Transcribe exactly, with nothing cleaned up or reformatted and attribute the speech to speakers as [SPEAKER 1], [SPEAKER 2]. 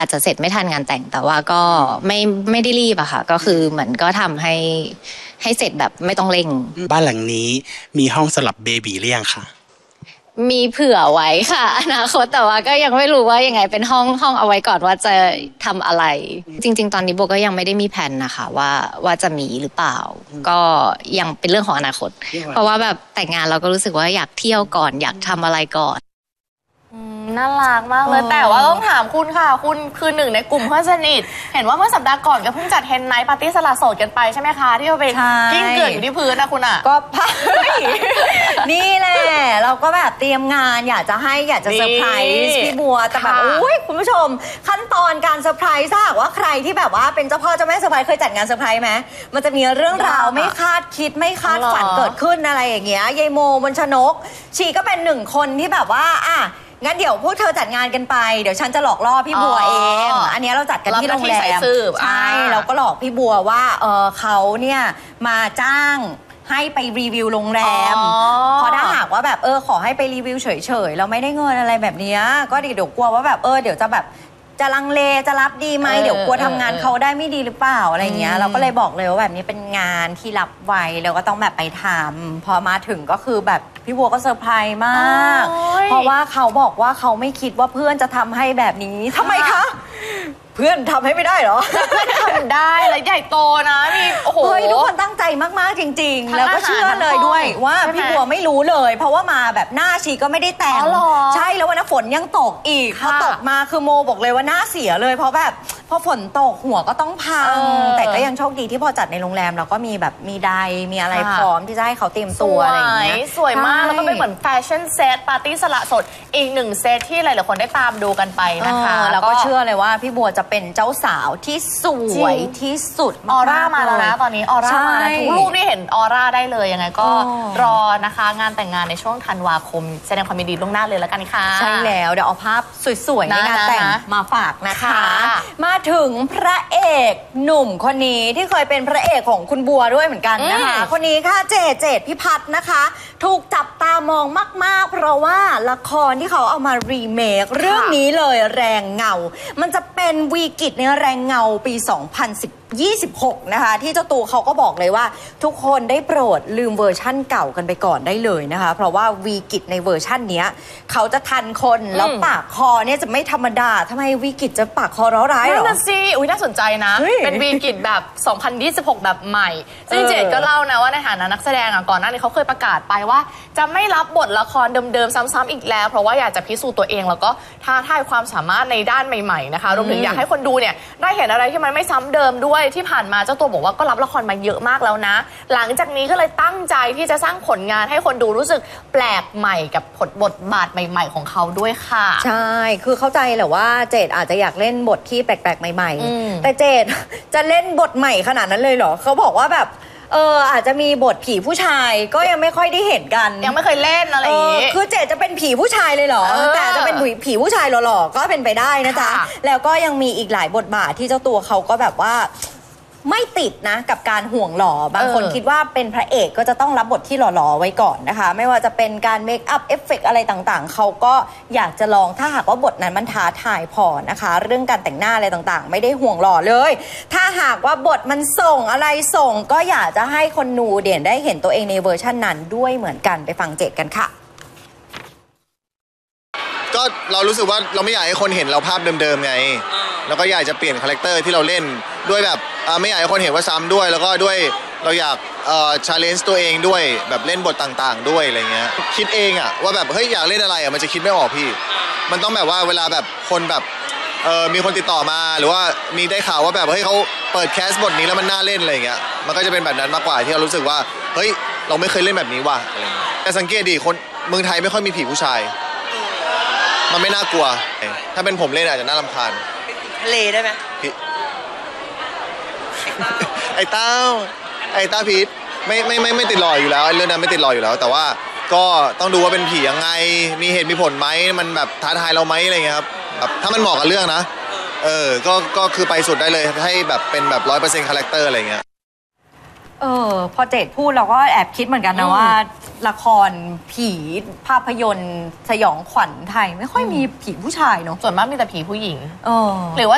[SPEAKER 1] อาจจะเสร็จไม่ทันงานแต่งแต่ว่าก็ไม่ไม่ได้รีบอะค่ะก็คือเหมือนก็ทำให้ให้เสร็จแบบไม่ต้องเร่ง
[SPEAKER 2] บ้านหลังนี้มีห้องสำหรับเบบีหรือยังคะ
[SPEAKER 1] มีเผื่อไว้ค่ะอนาคตแต่ว่าก็ยังไม่รู้ว่ายังไงเป็นห้องห้องเอาไว้ก่อนว่าจะทำอะไรจริงๆตอนนี้โบก็ยังไม่ได้มีแผนนะคะว่าว่าจะมีหรือเปล่าก็ยังเป็นเรื่องของอนาคตเพราะว่าแบบแต่งงานเราก็รู้สึกว่าอยากเที่ยวก่อนอยากทำอะไรก่อน
[SPEAKER 3] น่ารักมากเลยแต่ว่าต้องถามคุณค่ะคุณคือหนึ่งในกลุ่มเพื่อนสนิทเห็นว่าเมื่อสัปดาห์ก่อนก็เพิ่งจัดเฮนไนท์ปาร์ตี้สละโสดกันไปใช่ไหมคะที่เราไปกิ้งเกิดอยู่ที่พื้นนะคุณอ่ะ
[SPEAKER 4] ก็พนี่แหละเราก็แบบเตรียมงานอยากจะให้อยากจะเซอร์ไพรส์พี่บัวแต่แบบอุ้ยคุณผู้ชมขั้นตอนการเซอร์ไพรส์ถ้าหากว่าใครที่แบบว่าเป็นเจ้าพ่อเจ้าแม่เซอร์ไพรส์เคยจัดงานเซอร์ไพรส์ไหมมันจะมีเรื่องราวไม่คาดคิดไม่คาดฝันเกิดขึ้นอะไรอย่างเงี้ยยายโมมนชนกชีก็เป็นหนึ่งคนที่แบบว่าอ่ะงั้นเดี๋ยวพวกเธอจัดงานกันไปเดี๋ยวฉันจะหลอกล่อพี่บัวเองอันนี้เราจัดกันที่โรงแรมใช่เราก็หลอกพี่บัวว่าเออเขาเนี่ยมาจ้างให้ไปรีวิวโรงแรมพอถ้าหากว่าแบบเออขอให้ไปรีวิวเฉยๆเราไม่ได้เงินอะไรแบบนี้ก็เดี๋ยวกลัวว่าแบบเออเดี๋ยวจะแบบจะลังเลจะรับดีไหมเดี๋ยวกลัวทำงานเขาได้ไม่ดีหรือเปล่าอะไรเงี้ยเราก็เลยบอกเลยว่าแบบนี้เป็นงานที่รับไว้แล้วก็ต้องแบบไปทำพอมาถึงก็คือแบบพี่บัวก็เซอร์ไพรส์มากเพราะว่าเขาบอกว่าเขาไม่คิดว่าเพื่อนจะทำให้แบบนี้ทำไมคะเพื่อนทำให้ไม่ได้เหรอ
[SPEAKER 3] เพื่อนทำได้แล้วใหญ่โตนะมีโอ้โห
[SPEAKER 4] ทุกคนตั้งใจมากๆจริงๆแล้วก็เชื่อเลยด้วยว่าพี่บัวไม่รู้เลยเพราะว่ามาแบบหน้าชีก็ไม่ได้แต่งใช่แล้ววันนั้นฝนยังตกอีกพอตกมาคือโมบอกเลยว่าหน้าเสียเลยเพราะแบบพอฝนตกหัวก็ต้องพังแต่ก็ยังโชคดีที่พอจัดในโรงแรมเราก็มีแบบมีไดมีอะไรพร้อมที่จะให้เขาเตรียมตัวอะไรอย่างเงี้ย
[SPEAKER 3] สวยมากแล้วก็เป็นเหมือนแฟชั่นเซตปาร์ตี้สละสดอีกหนึ่งเซตที่หลายๆคนได้ตามดูกันไปนะคะ
[SPEAKER 4] แล้วก็เชื่อเลยว่าพี่บัวจะเป็นเจ้าสาวที่สวยที่สุด
[SPEAKER 3] ออร่ามาแล้วนะตอนนี้ออร่ามาทุกรูปนี่เห็นออร่าได้เลยยังไงก็รอนะคะงานแต่งงานในช่วงธันวาคมแสดงความยินดีล่วงหน้าเลยแล้วกันค่ะ
[SPEAKER 4] ใช่แล้วเดี๋ยวเอาภาพสวยๆในงานแต่งมาฝากนะคะมาถึงพระเอกหนุ่มคนนี้ที่เคยเป็นพระเอกของคุณบัวด้วยเหมือนกันนะคะคนนี้ค่ะเจเจตพิพัฒน์นะคะถูกจับตามองมากๆเพราะว่าละครที่เขาเอามารีเมคเรื่องนี้เลยแรงเงามันจะเป็นวีกิจในแรงเงาปีสองพันยี่สิบหกนะคะที่เจ้าตัวเขาก็บอกเลยว่าทุกคนได้โปรดลืมเวอร์ชั่นเก่ากันไปก่อนได้เลยนะคะเพราะว่าวีกิจในเวอร์ชั่นนี้เขาจะทันคนแล้วปากคอเนี่ยจะไม่ธรรมดาทำไมวีกิจจะปากคอร้าวร้ายหรอ
[SPEAKER 3] นั่นสิอุ้ยน่าสนใจนะเป็นวีกิจแบบสองพันยี่สิบหกแบบใหม่ซึ่งเจดก็เล่านะว่าในฐานะนักแสดงก่อนหน้านี้เขาเคยประกาศไปว่าจะไม่รับบทละครเดิมๆซ้ำๆอีกแล้วเพราะว่าอยากจะพิสูจน์ตัวเองแล้วก็ท้าทายความสามารถในด้านใหม่ๆนะคะรวมถึงอยากให้คนดูเนี่ยได้เห็นอะไรที่มันไม่ซ้ำเดิมด้วยที่ผ่านมาเจ้าตัวบอกว่าก็รับละครมาเยอะมากแล้วนะหลังจากนี้ก็เลยตั้งใจที่จะสร้างผลงานให้คนดูรู้สึกแปลกใหม่กับผลบทบาทใหม่ๆของเขาด้วยค่ะ
[SPEAKER 4] ใช่คือเข้าใจแหละว่าเจดอาจจะอยากเล่นบทที่แปลกๆใหม่ๆแต่เจดจะเล่นบทใหม่ขนาดนั้นเลยเหรอเขาบอกว่าแบบเอออาจจะมีบทผีผู้ชายก็ยังไม่ค่อยได้เห็นกัน
[SPEAKER 3] ยังไม่เคยเล่นอะไรอย่างงี้
[SPEAKER 4] คือเจดจะเป็นผีผู้ชายเลยเหรอแต่จะเป็นผีผู้ชายหล่อๆก็เป็นไปได้นะจ๊ะแล้วก็ยังมีอีกหลายบทบาทที่เจ้าตัวเขาก็แบบว่าไม่ติดนะกับการห่วงหล่อบางคนคิดว่าเป็นพระเอกก็จะต้องรับบทที่หล่อๆไว้ก่อนนะคะไม่ว่าจะเป็นการเมคอัพเอฟเฟกต์อะไรต่างๆเขาก็อยากจะลองถ้าหากว่าบทนั้นมันท้าทายพอนะคะเรื่องการแต่งหน้าอะไรต่างๆไม่ได้ห่วงหล่อเลยถ้าหากว่าบทมันส่งอะไรส่งก็อยากจะให้คนดูเด่นได้เห็นตัวเองในเวอร์ชันนั้นด้วยเหมือนกันไปฟังเจดกันค่ะ
[SPEAKER 5] ก็เรารู้สึกว่าเราไม่อยากให้คนเห็นเราภาพเดิมๆไงแล้วก็อยากจะเปลี่ยนคาแรคเตอร์ที่เราเล่นด้วยแบบไม่อยากให้คนเห็นว่าซ้ำด้วยแล้วก็ด้วยเราอยากเอ่อ challenge ตัวเองด้วยแบบเล่นบทต่างๆด้วยอะไรเงี้ยคิดเองอะว่าแบบเฮ้ยอยากเล่นอะไรอะมันจะคิดไม่ออกพี่มันต้องแบบว่าเวลาแบบคนแบบเออมีคนติดต่อมาหรือว่ามีได้ข่าวว่าแบบเฮ้ยเขาเปิดแคสบทนี้แล้วมันน่าเล่นอะไรเงี้ยมันก็จะเป็นแบบนั้นมากกว่าที่เรารู้สึกว่าเฮ้ยเราไม่เคยเล่นแบบนี้ว่ะอะไรเงี้ยแต่สังเกตดิคนเมืองไทยไม่ค่อยมีผีผู้ชายมันไม่น่ากลัวถ้าเป็นผมเล่นอาจจะน่ารำคาญ
[SPEAKER 4] ทะเลได้ไหม
[SPEAKER 5] ไอ้เต้าไอ้เต้าพีทไม่ไม่ไม่ไม่ติดหล่ออยู่แล้วเรื่องนั้นไม่ติดหล่ออยู่แล้วแต่ว่าก็ต้องดูว่าเป็นผียังไงมีเหตุมีผลไหมมันแบบท้าทายเราไหมอะไรเงี้ยครับแบบถ้ามันเหมาะกับเรื่องนะเออก็ก็คือไปสุดได้เลยให้แบบเป็นแบบร้อยเปอร์เซ็นต์คาแรคเตอร์อะไรเงี้ย
[SPEAKER 4] เออพอเจดพูดเราก็แอบคิดเหมือนกันนะว่าละครผีภาพยนตร์สยองขวัญไทยไม่ค่อยมีผีผู้ชายเนาะ
[SPEAKER 3] ส่วนมากมีแต่ผีผู้หญิง
[SPEAKER 4] เออ
[SPEAKER 3] หรือว่า